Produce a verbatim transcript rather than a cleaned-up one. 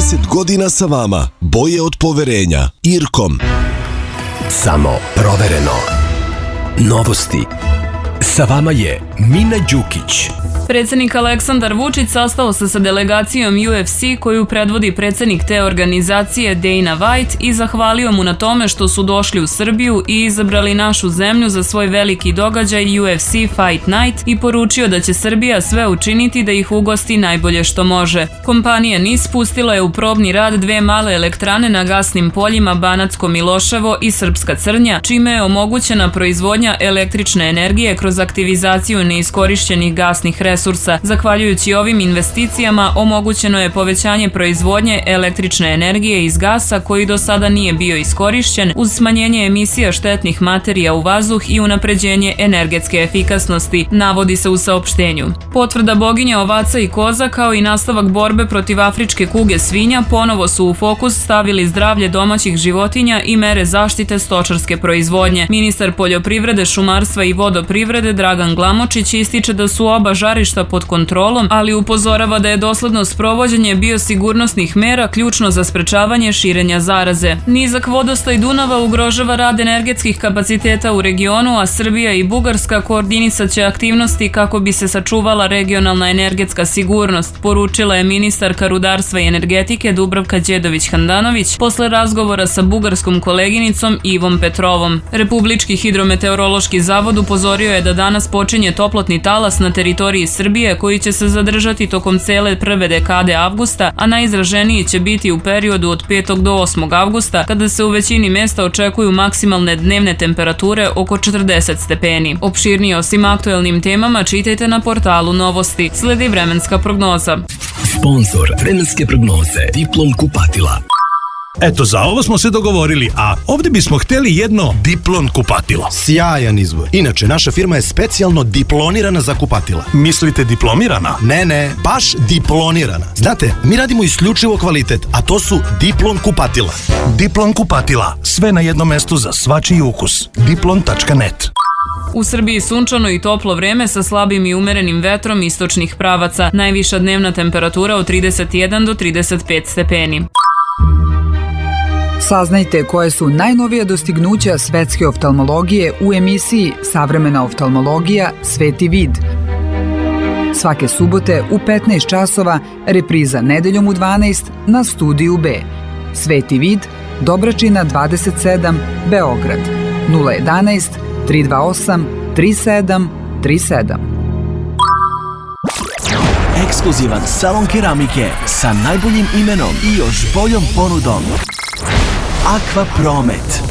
trideset godina sa vama. Boje od poverenja. Irkom. Samo provereno. Novosti. Sa vama je Mina Đukić. Predsednik Aleksandar Vučić sastao se sa delegacijom U F C koju predvodi predsednik te organizacije Dana White i zahvalio mu na tome što su došli u Srbiju i izabrali našu zemlju za svoj veliki događaj U F C Fight Night i poručio da će Srbija sve učiniti da ih ugosti najbolje što može. Kompanija N I S pustila je u probni rad dve male elektrane na gasnim poljima Banatsko Miloševo i Srpska Crnja, čime je omogućena proizvodnja električne energije kroz aktivizaciju neiskorišćenih gasnih resursa. Zahvaljujući ovim investicijama omogućeno je povećanje proizvodnje električne energije iz gasa koji do sada nije bio iskorišćen uz smanjenje emisija štetnih materija u vazduh i unapređenje energetske efikasnosti, navodi se u saopštenju. Potvrda boginje ovaca i koza kao i nastavak borbe protiv afričke kuge svinja ponovo su u fokus stavili zdravlje domaćih životinja i mere zaštite stočarske proizvodnje. Ministar poljoprivrede, šumarstva i vodoprivrede Dragan Glamočić ističe da su oba žarišta pod kontrolom, ali upozorava da je dosledno sprovođenje biosigurnosnih mera ključno za sprečavanje širenja zaraze. Nizak vodostaj Dunava ugrožava rad energetskih kapaciteta u regionu, a Srbija i Bugarska koordinisaće aktivnosti kako bi se sačuvala regionalna energetska sigurnost, poručila je ministarka rudarstva i energetike Dubravka Đedović-Handanović posle razgovora sa bugarskom koleginicom Ivom Petrovom. Republički hidrometeorološki zavod upozorio je da danas počinje toplotni talas na teritoriji Srbije koji će se zadržati tokom cele prve dekade avgusta, a najizraženiji će biti u periodu od petog do osmog avgusta, kada se u većini mesta očekuju maksimalne dnevne temperature oko četrdeset stepeni. Opširnije o svim aktuelnim temama čitajte na portalu Novosti. Sledi vremenska prognoza. Sponzor vremenske prognoze Diplom kupatila. Eto, za ovo smo se dogovorili, a ovdje bismo hteli jedno Diplon kupatilo. Sjajan izbor. Inače, naša firma je specijalno diplonirana za kupatila. Mislite diplomirana? Ne, ne, baš diplonirana. Znate, mi radimo isključivo kvalitet, a to su Diplon kupatila. Diplon kupatila. Sve na jednom mestu za svačiji ukus. diplon tačka net. U Srbiji sunčano i toplo vreme sa slabim i umerenim vetrom istočnih pravaca. Najviša dnevna temperatura od trideset jedan do trideset pet stepeni. Saznajte koje su najnovija dostignuća svetske oftalmologije u emisiji Savremena oftalmologija Sveti vid. Svake subote u petnaest časova, repriza nedeljom u dvanaest na Studiju B. Sveti vid, Dobračina dvadeset sedam, Beograd. nula jedanaest, tri dva osam, tri sedam tri sedam. Ekskluzivan salon keramike sa najboljim imenom i još boljom ponudom. Aqua Promet.